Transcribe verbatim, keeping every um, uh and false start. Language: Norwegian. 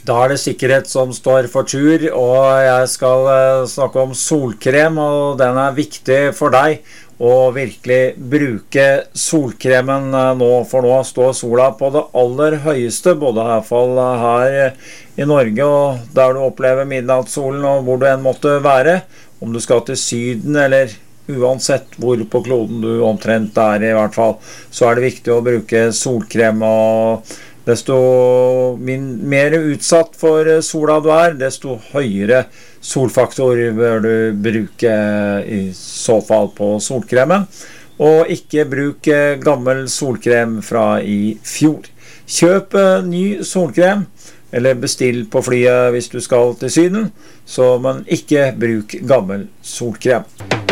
Da er det sikkerhet som står for tur, og jeg skal eh, snakke om solkrem, og den er viktig for deg å virkelig bruke solkremen eh, nå, for nå står sola på det aller høyeste, både i hvert fall her i Norge og der du opplever midnattssolen og hvor du enn måtte være, om du skal til Syden eller uansett hvor på kloden du omtrent er i hvert fall, så er det viktig å bruke solkrem, og desto min, mer utsatt for sola du er, desto høyere solfaktor bør du bruke i så fall på solkremen, og ikke bruke gammel solkrem fra i fjor. Kjøp ny solkrem, eller bestill på flyet hvis du skal til Syden, så, men ikke bruk gammel solkrem.